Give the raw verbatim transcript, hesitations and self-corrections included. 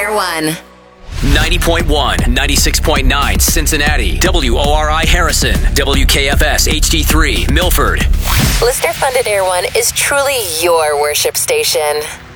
Air One. ninety point one, ninety-six point nine Cincinnati, W O R I Harrison, W K F S H D three Milford. Listener-funded Air One is truly your worship station.